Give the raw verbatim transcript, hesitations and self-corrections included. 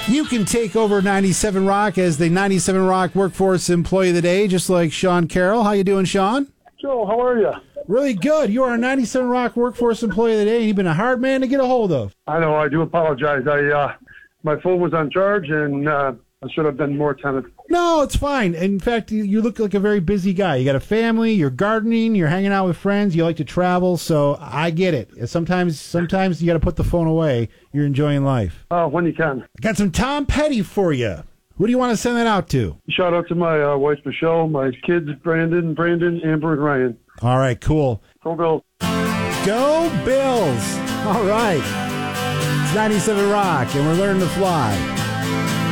You can take over ninety-seven Rock as the ninety-seven Rock Workforce Employee of the Day, just like Sean Carroll. How you doing, Sean? Joe, how are you? Really good. You are a ninety-seven Rock Workforce Employee of the Day, and you've been a hard man to get a hold of. I know. I do apologize. I uh, my phone was on charge, and uh, I should have been more attentive. No, it's fine. In fact, you, you look like a very busy guy. You got a family, you're gardening, you're hanging out with friends, you like to travel, so I get it. Sometimes sometimes you got to put the phone away. You're enjoying life. Uh, when you can. I got some Tom Petty for you. Who do you want to send that out to? Shout out to my uh, wife, Michelle, my kids, Brandon, Brandon, Amber, and Ryan. All right, cool. Go Bills. Go Bills. All right. It's ninety-seven Rock, and we're learning to fly.